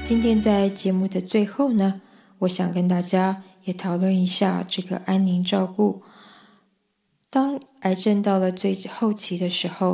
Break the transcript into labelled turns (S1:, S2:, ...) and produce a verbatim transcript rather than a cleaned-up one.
S1: 今天在节目的最后呢，我想跟大家也讨论一下这个安宁照顾。当癌症到了最后期的时候，